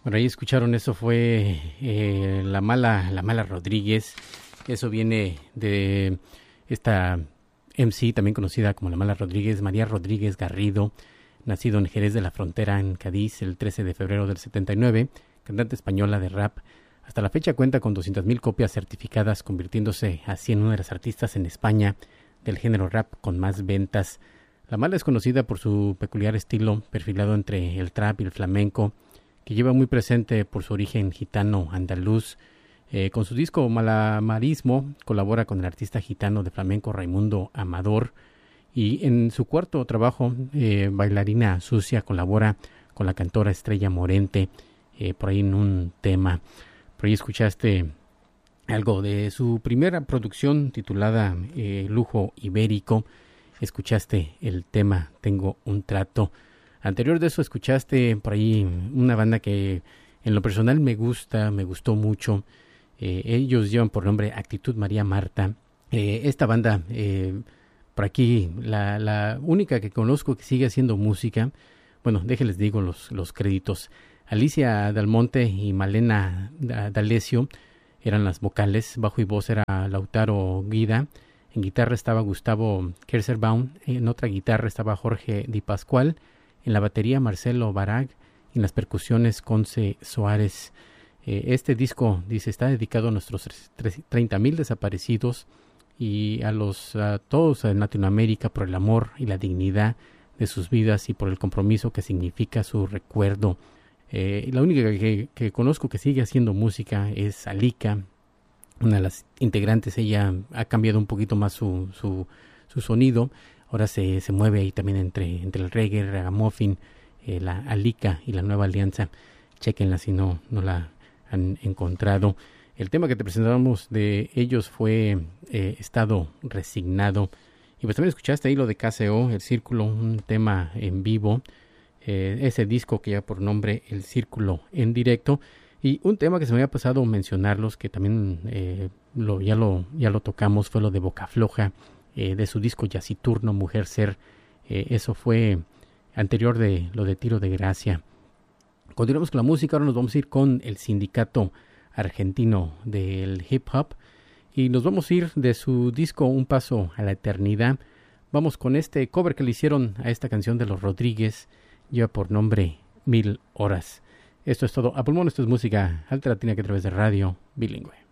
Bueno, ahí escucharon, eso fue la Mala Rodríguez. Eso viene de esta MC, también conocida como La Mala Rodríguez, María Rodríguez Garrido, nacido en Jerez de la Frontera, en Cádiz, el 13 de febrero del 79, cantante española de rap. Hasta la fecha cuenta con 200,000 copias certificadas, convirtiéndose así en una de las artistas en España del género rap con más ventas. La Mala es conocida por su peculiar estilo, perfilado entre el trap y el flamenco, que lleva muy presente por su origen gitano andaluz. Con su disco Malamarismo colabora con el artista gitano de flamenco Raimundo Amador, y en su cuarto trabajo, Bailarina Sucia, colabora con la cantora Estrella Morente, por ahí en un tema. Por ahí escuchaste algo de su primera producción titulada Lujo Ibérico. Escuchaste el tema Tengo un Trato. Anterior de eso escuchaste por ahí una banda que en lo personal me gustó mucho. Ellos llevan por nombre Actitud María Marta. Esta banda, por aquí, la única que conozco que sigue haciendo música, bueno, déjenles digo los créditos. Alicia Dalmonte y Malena D'Alessio eran las vocales, bajo y voz era Lautaro Guida, en guitarra estaba Gustavo Kerserbaum, en otra guitarra estaba Jorge Di Pascual, en la batería Marcelo Barag, y en las percusiones Conce Suárez. Este disco, dice, está dedicado a nuestros 30,000 desaparecidos y a todos en Latinoamérica por el amor y la dignidad de sus vidas y por el compromiso que significa su recuerdo. La única que conozco que sigue haciendo música es Alika, una de las integrantes. Ella ha cambiado un poquito más su sonido. Ahora se mueve ahí también entre el reggae, el ragamuffin, la Alika y la Nueva Alianza. Chéquenla si no la han encontrado. El tema que te presentamos de ellos fue Estado Resignado. Y pues también escuchaste ahí lo de KCO, El Círculo, un tema en vivo. Ese disco que lleva por nombre El Círculo en directo. Y un tema que se me había pasado mencionarlos, que también ya lo tocamos, fue lo de Boca Floja, de su disco Yaciturno, Mujer Ser. Eso fue anterior de lo de Tiro de Gracia. Continuamos con la música, ahora nos vamos a ir con el Sindicato Argentino del Hip Hop. Y nos vamos a ir de su disco Un Paso a la Eternidad. Vamos con este cover que le hicieron a esta canción de los Rodríguez, lleva por nombre 1000 Horas. Esto es todo. A pulmón, esto es música alternativa que a través de Radio Bilingüe.